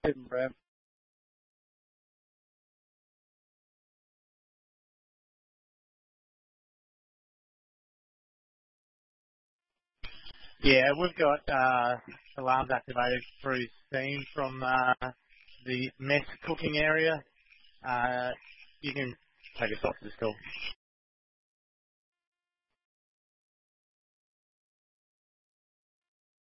Tim Brown. Yeah, we've got alarms activated through steam from the mess cooking area. You can take us off this call.